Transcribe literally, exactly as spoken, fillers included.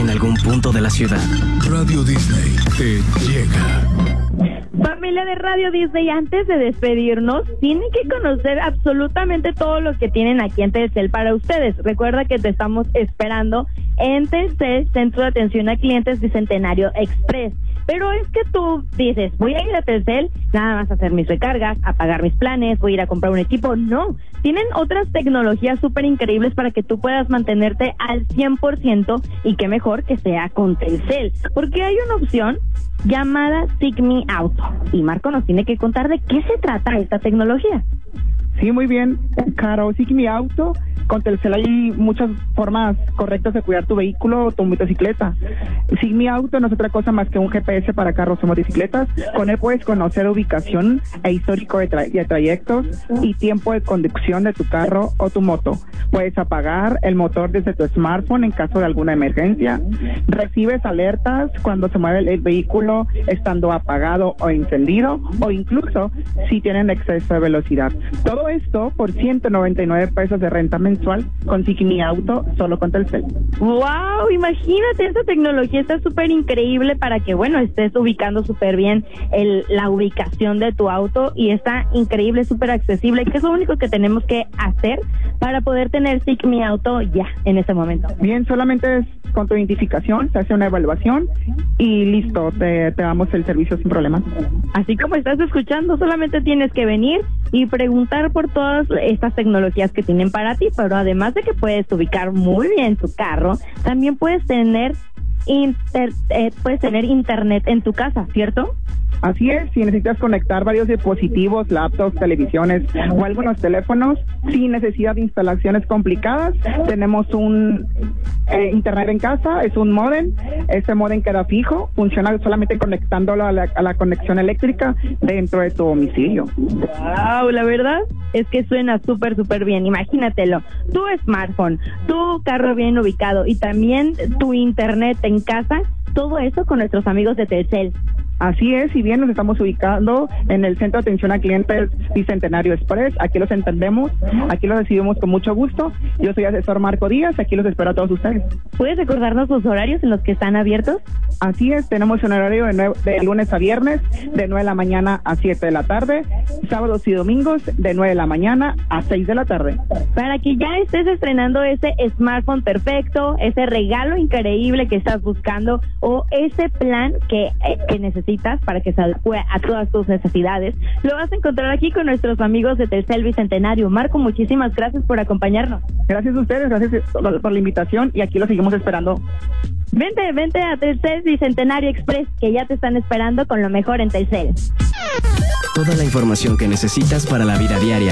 en algún punto de la ciudad. Radio Disney te llega. Familia de Radio Disney, antes de despedirnos, tienen que conocer absolutamente todo lo que tienen aquí en Telcel para ustedes. Recuerda que te estamos esperando en Telcel, Centro de Atención a Clientes Bicentenario Express. Pero es que tú dices, voy a ir a Telcel, nada más a hacer mis recargas, a pagar mis planes, voy a ir a comprar un equipo. No, tienen otras tecnologías súper increíbles para que tú puedas mantenerte al cien por ciento y qué mejor que sea con Telcel. Porque hay una opción llamada SigMe Auto. Y Marco nos tiene que contar de qué se trata esta tecnología. Sí, muy bien, Caro. SigMe Auto, con Telcel hay muchas formas correctas de cuidar tu vehículo o tu motocicleta. SigMe Auto no es otra cosa más que un G P S para carros o motocicletas. Con él puedes conocer ubicación e histórico de, tra- de trayectos y tiempo de conducción de tu carro o tu moto. Puedes apagar el motor desde tu smartphone en caso de alguna emergencia. Recibes alertas cuando se mueve el, el vehículo estando apagado o encendido, o incluso si tienen exceso de velocidad. Todo esto por ciento noventa y nueve pesos de renta mensual con SigMe Auto, solo con Telcel. ¡Wow! Imagínate, esta tecnología está súper increíble para que, bueno, estés ubicando súper bien el, la ubicación de tu auto, y está increíble, súper accesible, que es lo único que tenemos que hacer para poder tener SigMe Auto ya, en este momento. Bien, solamente es con tu identificación, se hace una evaluación y listo, te, te damos el servicio sin problemas. Así como estás escuchando, solamente tienes que venir y preguntar por todas estas tecnologías que tienen para ti, pero además de que puedes ubicar muy bien tu carro, también puedes tener inter, eh, puedes tener internet en tu casa, ¿cierto? Así es, si necesitas conectar varios dispositivos, laptops, televisiones o algunos teléfonos, sin necesidad de instalaciones complicadas, tenemos un eh, internet en casa, es un módem. Este módem queda fijo, funciona solamente conectándolo a la, a la conexión eléctrica dentro de tu domicilio. Wow, la verdad es que suena súper, súper bien. Imagínatelo, tu smartphone, tu carro bien ubicado y también tu internet en casa, todo eso con nuestros amigos de Telcel. Así es, si bien nos estamos ubicando en el Centro de Atención a Clientes Bicentenario Express, aquí los entendemos, aquí los recibimos con mucho gusto. Yo soy asesor Marco Díaz, aquí los espero a todos ustedes. ¿Puedes recordarnos los horarios en los que están abiertos? Así es, tenemos un horario de, nueve, de lunes a viernes, de nueve de la mañana a siete de la tarde, sábados y domingos de nueve de la mañana a seis de la tarde. Para que ya estés estrenando ese smartphone perfecto, ese regalo increíble que estás buscando, o ese plan que, eh, que necesitas para que se adecue a todas tus necesidades, lo vas a encontrar aquí con nuestros amigos de Telcel Bicentenario. Marco, muchísimas gracias por acompañarnos. Gracias a ustedes, gracias por la invitación, y aquí lo seguimos esperando. Vente, vente a Telcel Bicentenario Express, que ya te están esperando con lo mejor en Telcel. Toda la información que necesitas para la vida diaria